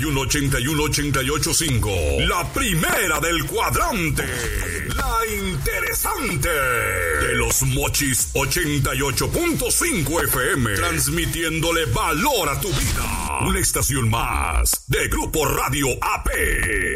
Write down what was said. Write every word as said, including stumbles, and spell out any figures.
uno, ochenta y uno, ochenta y ocho, cinco. La primera del cuadrante. La interesante. De Los Mochis ochenta y ocho punto cinco F M. Transmitiéndole valor a tu vida. Una estación más de Grupo Radio A P.